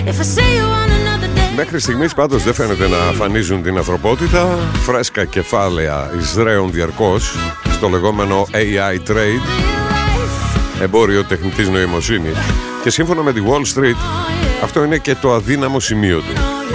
Μέχρι στιγμής πάντως δεν φαίνεται να αφανίζουν την ανθρωπότητα. Φρέσκα κεφάλαια εισραίουν διαρκώς στο λεγόμενο AI trade, εμπόριο τεχνητής νοημοσύνης, και σύμφωνα με τη Wall Street αυτό είναι και το αδύναμο σημείο του.